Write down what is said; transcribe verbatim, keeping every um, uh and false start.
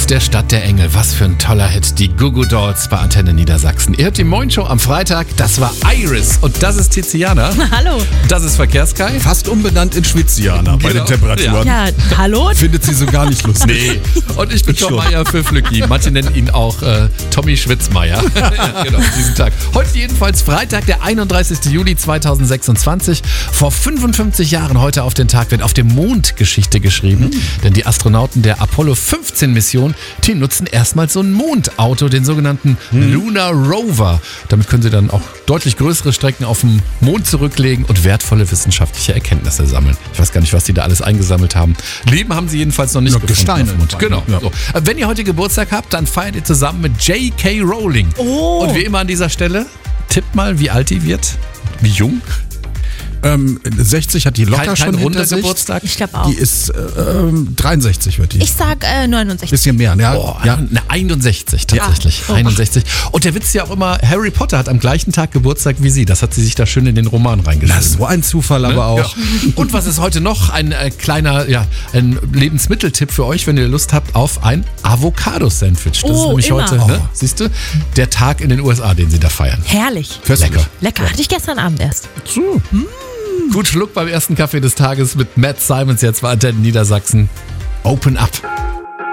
Aus der Stadt der Engel, was für ein toller Hit, die Goo Goo Dolls bei Antenne Niedersachsen. Ihr hört die Moin Show am Freitag, das war Iris und das ist Tiziana. Hallo. Das ist Verkehrskai. Fast umbenannt in Schwitziana bei Genau. den Temperaturen. Ja, hallo? Findet sie so gar nicht lustig. Nee. Und ich bin Tom Meier für Flücki. Manche nennen ihn auch äh, Tommy Schwitzmeier. Ja, genau, diesen Tag. Heute jedenfalls Freitag, der einunddreißigster Juli zweitausendsechsundzwanzig. Vor fünfundfünfzig Jahren heute auf den Tag wird auf dem Mond Geschichte geschrieben. Mhm. Denn die Astronauten der Apollo fünfzehn Mission, die nutzen erstmals so ein Mondauto, den sogenannten mhm. Lunar Rover. Damit können sie dann auch deutlich größere Strecken auf dem Mond zurücklegen und wertvolle wissenschaftliche Erkenntnisse sammeln. Ich weiß gar nicht, was die da alles eingesammelt haben. Leben haben sie jedenfalls noch nicht ja, gefunden. Gesteine. Genau. Ja. So. Wenn ihr heute Geburtstag habt, dann feiert ihr zusammen mit J K Rowling. Oh. Und wie immer an dieser Stelle, tippt mal, wie alt die wird. Wie jung? Ähm, sechzig hat die locker Kein, schon kein runder hinter sich. Geburtstag. Ich glaube auch. Die ist äh, ähm, dreiundsechzig wird die. Ich sag äh, neunundsechzig. Bisschen mehr, ja. Oh, ja. eine einundsechzig tatsächlich. Ja. Oh. einundsechzig. Und der Witz ist ja auch immer, Harry Potter hat am gleichen Tag Geburtstag wie sie. Das hat sie sich da schön in den Roman reingeschrieben. Das ist so ein Zufall aber auch. Ja. Und was ist heute noch? Ein äh, kleiner ja, ein Lebensmitteltipp für euch, wenn ihr Lust habt, auf ein Avocado-Sandwich. Das Oh, ist nämlich immer. heute, ne? Siehst du, der Tag in den U S A, den sie da feiern. Herrlich. Köstlich. Lecker. Lecker. Hatte ich gestern Abend erst. So. Gut Schluck beim ersten Kaffee des Tages mit Matt Simons jetzt bei Antenne Niedersachsen. Open up.